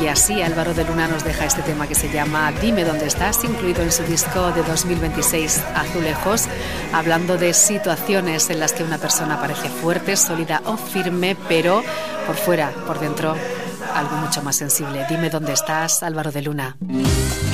Y así Álvaro de Luna nos deja este tema que se llama Dime dónde estás, incluido en su disco de 2026 Azulejos, hablando de situaciones en las que una persona parece fuerte, sólida o firme, pero por fuera, por dentro, algo mucho más sensible. Dime dónde estás, Álvaro de Luna.